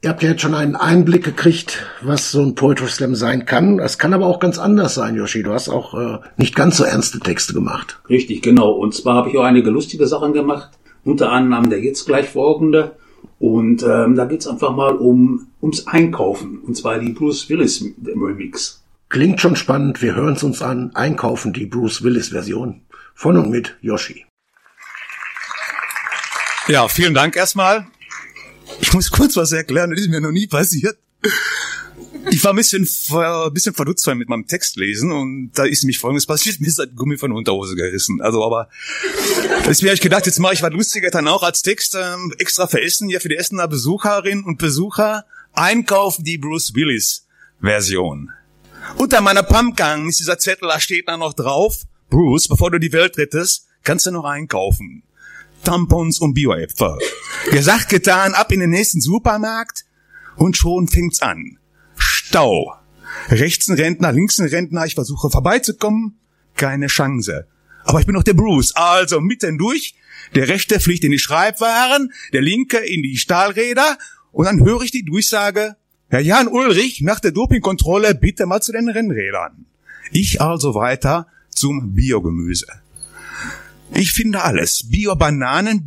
Ihr habt ja jetzt schon einen Einblick gekriegt, was so ein Poetry Slam sein kann. Es kann aber auch ganz anders sein, Yoshi. Du hast auch nicht ganz so ernste Texte gemacht. Richtig, genau. Und zwar habe ich auch einige lustige Sachen gemacht. Unter anderem der jetzt gleich folgende. Und da geht's einfach mal ums Einkaufen. Und zwar die Bruce Willis Remix. Klingt schon spannend. Wir hören es uns an. Einkaufen, die Bruce Willis Version. Von und mit Yoshi. Ja, vielen Dank erstmal. Ich muss kurz was erklären, das ist mir noch nie passiert. Ich war ein bisschen verdutzt mit meinem Textlesen und da ist nämlich Folgendes passiert, mir ist das Gummi von der Unterhose gerissen. Also, aber deswegen habe ich gedacht, jetzt mache ich was Lustiges dann auch als Text extra für Essen, ja für die Essener Besucherinnen und Besucher. Einkaufen die Bruce Willis Version. Unter meiner Pumpgun ist dieser Zettel, da steht da noch drauf, Bruce, bevor du die Welt rettest, kannst du noch einkaufen. Tampons und Bioäpfel. Gesagt, getan, ab in den nächsten Supermarkt und schon fängt's an. Stau. Rechts ein Rentner, links ein Rentner, ich versuche vorbeizukommen, keine Chance. Aber ich bin doch der Bruce, also mitten durch, der rechte fliegt in die Schreibwaren, der linke in die Stahlräder und dann höre ich die Durchsage, Herr Jan Ulrich, nach der Dopingkontrolle bitte mal zu den Rennrädern. Ich also weiter zum Biogemüse. Ich finde alles. Bio-Bananen,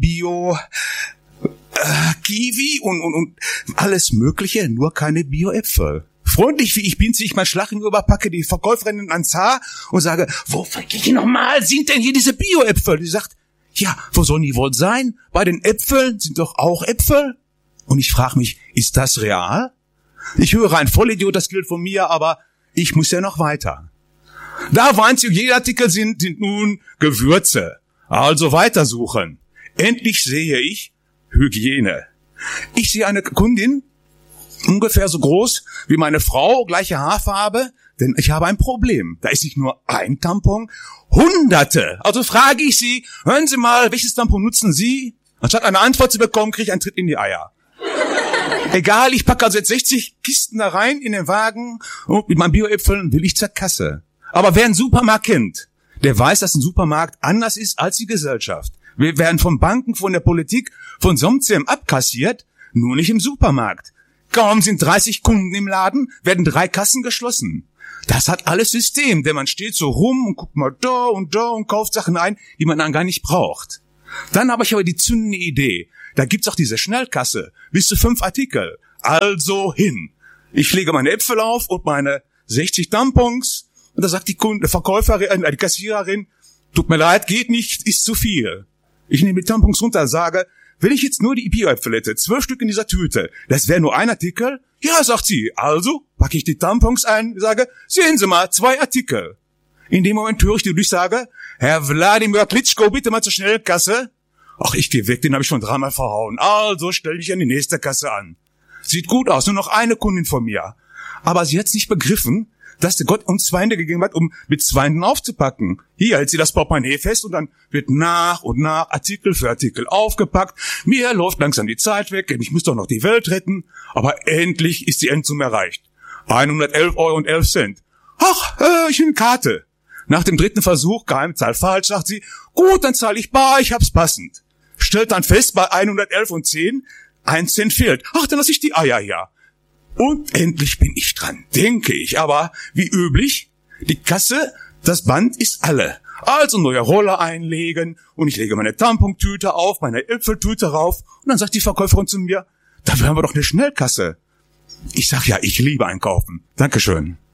Bio-Kiwi und alles Mögliche, nur keine Bio-Äpfel. Freundlich wie ich bin, ziehe ich mein Schlachen über, packe die Verkäuferin ans Haar und sage, wo verkehrt nochmal sind denn hier diese Bio-Äpfel? Die sagt, ja, wo sollen die wohl sein? Bei den Äpfeln sind doch auch Äpfel. Und ich frage mich, ist das real? Ich höre ein Vollidiot, das gilt von mir, aber ich muss ja noch weiter. Da wo einzig Hygieneartikel sind nun Gewürze. Also weitersuchen. Endlich sehe ich Hygiene. Ich sehe eine Kundin, ungefähr so groß wie meine Frau, gleiche Haarfarbe, denn ich habe ein Problem. Da ist nicht nur ein Tampon, Hunderte. Also frage ich sie, hören Sie mal, welches Tampon nutzen Sie? Anstatt eine Antwort zu bekommen, kriege ich einen Tritt in die Eier. Egal, ich packe also jetzt 60 Kisten da rein in den Wagen und mit meinen Bioäpfeln will ich zur Kasse. Aber wer einen Supermarkt kennt, der weiß, dass ein Supermarkt anders ist als die Gesellschaft. Wir werden von Banken, von der Politik, von Somzem abkassiert, nur nicht im Supermarkt. Kaum sind 30 Kunden im Laden, werden 3 Kassen geschlossen. Das hat alles System, denn man steht so rum und guckt mal da und kauft Sachen ein, die man dann gar nicht braucht. Dann habe ich aber die zündende Idee. Da gibt's auch diese Schnellkasse, bis zu 5 Artikel. Also hin. Ich lege meine Äpfel auf und meine 60 Tampons. Und da sagt die Verkäuferin, die Kassiererin, tut mir leid, geht nicht, ist zu viel. Ich nehme die Tampons runter und sage, will ich jetzt nur die Bioäpfel hätte, 12 Stück in dieser Tüte, das wäre nur ein Artikel? Ja, sagt sie. Also packe ich die Tampons ein, sage, sehen Sie mal, 2 Artikel. In dem Moment höre ich die Durchsage, Herr Wladimir Klitschko, bitte mal zur Schnellkasse. Ach, ich gehe weg, den habe ich schon 3-mal verhauen. Also stell dich an die nächste Kasse an. Sieht gut aus, nur noch eine Kundin von mir. Aber sie hat's nicht begriffen, dass der Gott uns 2 Hände gegeben hat, um mit 2 Händen aufzupacken. Hier hält sie das Portemonnaie fest und dann wird nach und nach Artikel für Artikel aufgepackt. Mir läuft langsam die Zeit weg, ich muss doch noch die Welt retten. Aber endlich ist die Endsum erreicht. 111,11 €. Ach, ich will eine Karte. Nach dem 3. Versuch, Geheimzahl falsch, sagt sie, gut, dann zahle ich bar, ich hab's passend. Stellt dann fest, bei 111,10 1 Cent fehlt. Ach, dann lasse ich die Eier hier. Und endlich bin ich dran, denke ich. Aber wie üblich, die Kasse, das Band ist alle. Also neue Roller einlegen und ich lege meine Tampontüte auf, meine Äpfeltüte rauf und dann sagt die Verkäuferin zu mir, dafür haben wir doch eine Schnellkasse. Ich sag ja, ich liebe einkaufen. Dankeschön.